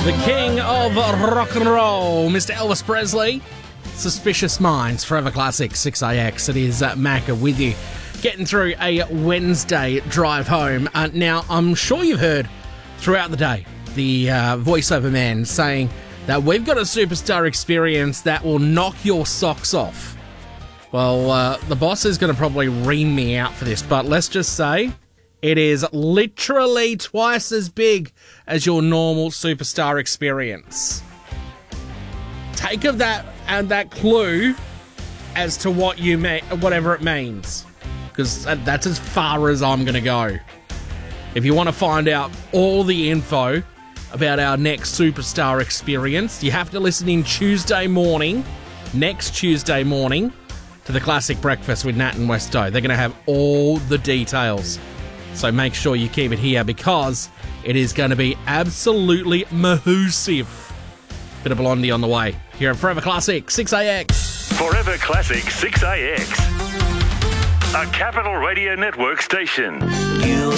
The king of rock and roll, Mr. Elvis Presley. Suspicious Minds, Forever Classic, 6AX. It is Macca with you, getting through a Wednesday drive home. Now, I'm sure you've heard throughout the day the voiceover man saying that we've got a superstar experience that will knock your socks off. Well, the boss is going to probably ream me out for this, but let's just say it is literally twice as big as your normal superstar experience. Take of that and that clue as to what you whatever it means, because that's as far as I'm going to go. If you want to find out all the info about our next superstar experience, you have to listen in next Tuesday morning, to the Classic Breakfast with Nat and Westo. They're going to have all the details. So make sure you keep it here, because it is going to be absolutely mahoosive. Bit of Blondie on the way. Here at Forever Classic, 6AX. Forever Classic 6AX. A Capital Radio Network station. You